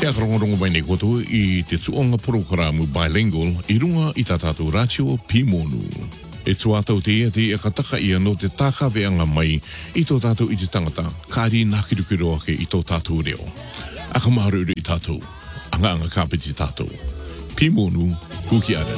Pea karongorongo mai nei koto I te tuonga programa bilingual I runga I tā tātou ratio Pimonu. E tuatau te ia te kataka ia no te tākaweanga mai I tō tātou I te tangata, kāri nākirukiro ake I tō tātou reo. Aka maru I tātou, anga kāpiti tātou. Pimonu, kuki ara.